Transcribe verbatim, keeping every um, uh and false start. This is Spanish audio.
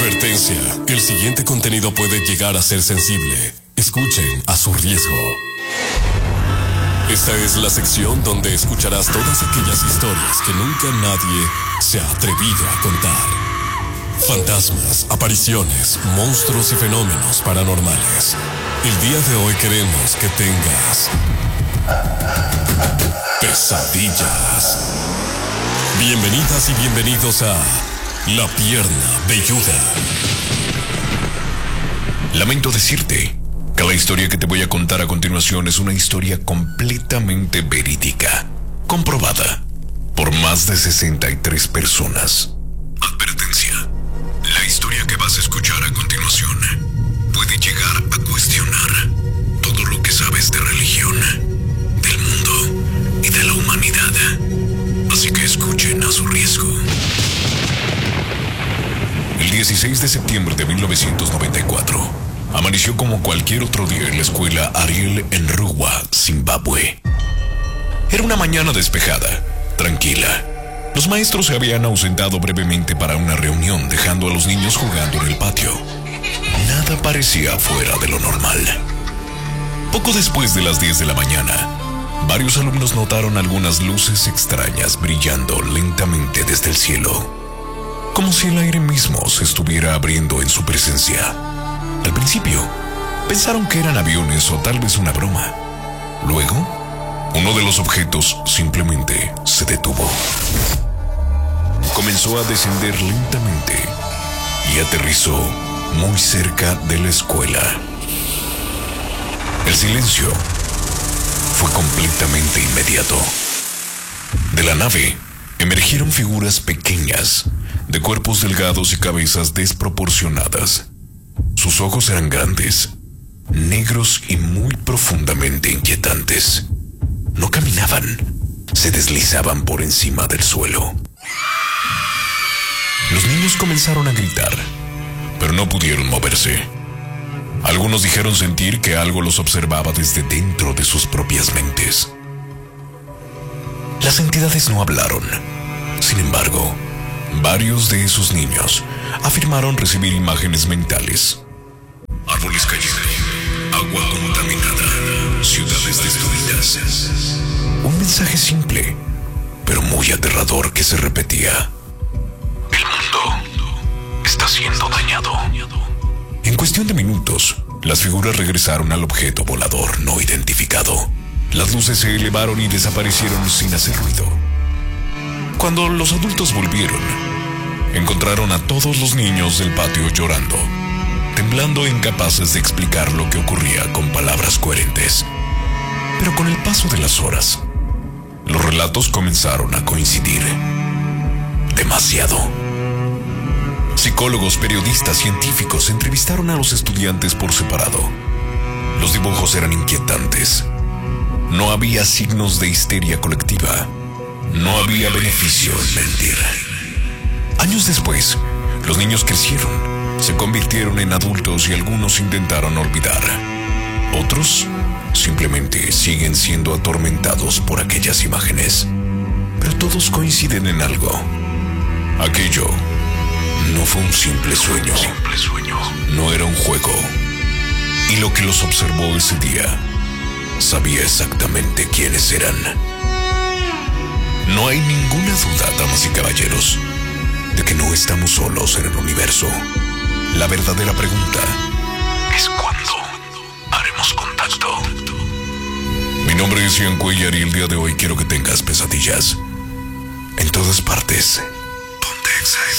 Advertencia, el siguiente contenido puede llegar a ser sensible. Escuchen a su riesgo. Esta es la sección donde escucharás todas aquellas historias que nunca nadie se ha atrevido a contar. Fantasmas, apariciones, monstruos y fenómenos paranormales. El día de hoy queremos que tengas pesadillas. Bienvenidas y bienvenidos a La Pierna Velluda. Lamento decirte que la historia que te voy a contar a continuación es una historia completamente verídica, comprobada por más de sesenta y tres personas. Advertencia: la historia que vas a escuchar a continuación puede llegar a cuestionar todo lo que sabes de religión, del mundo y de la humanidad. Así que escuchen a su riesgo. El dieciséis de septiembre de mil novecientos noventa y cuatro, amaneció como cualquier otro día en la escuela Ariel en Ruwa, Zimbabue. Era una mañana despejada, tranquila. Los maestros se habían ausentado brevemente para una reunión, dejando a los niños jugando en el patio. Nada parecía fuera de lo normal. Poco después de las diez de la mañana, varios alumnos notaron algunas luces extrañas brillando lentamente desde el cielo, como si el aire mismo se estuviera abriendo en su presencia. Al principio, pensaron que eran aviones o tal vez una broma. Luego, uno de los objetos simplemente se detuvo. Comenzó a descender lentamente y aterrizó muy cerca de la escuela. El silencio fue completamente inmediato. De la nave emergieron figuras pequeñas, de cuerpos delgados y cabezas desproporcionadas. Sus ojos eran grandes, negros y muy profundamente inquietantes. No caminaban, se deslizaban por encima del suelo. Los niños comenzaron a gritar, pero no pudieron moverse. Algunos dijeron sentir que algo los observaba desde dentro de sus propias mentes. Las entidades no hablaron. Sin embargo, varios de esos niños afirmaron recibir imágenes mentales. Árboles cayendo, agua contaminada, ciudades destruidas. Un mensaje simple, pero muy aterrador que se repetía: el mundo está siendo dañado. En cuestión de minutos, las figuras regresaron al objeto volador no identificado. Las luces se elevaron y desaparecieron sin hacer ruido. Cuando los adultos volvieron, encontraron a todos los niños del patio llorando, temblando e incapaces de explicar lo que ocurría con palabras coherentes. Pero con el paso de las horas, los relatos comenzaron a coincidir. Demasiado. Psicólogos, periodistas, científicos entrevistaron a los estudiantes por separado. Los dibujos eran inquietantes. No había signos de histeria colectiva. No había beneficio en mentir. Años después, los niños crecieron, se convirtieron en adultos y algunos intentaron olvidar. Otros simplemente siguen siendo atormentados por aquellas imágenes. Pero todos coinciden en algo. Aquello no fue un simple sueño. Simple sueño. No era un juego. Y lo que los observó ese día sabía exactamente quiénes eran. No hay ninguna duda, damas y caballeros, de que no estamos solos en el universo. La verdadera pregunta es: ¿cuándo haremos contacto? Mi nombre es Ian Cuellar y el día de hoy quiero que tengas pesadillas en todas partes. Ponte Exa F M.